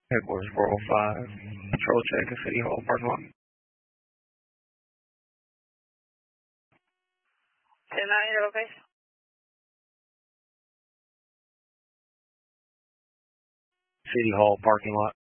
Headquarters 405, patrol check at City Hall parking lot. 10-9, your location? City Hall parking lot.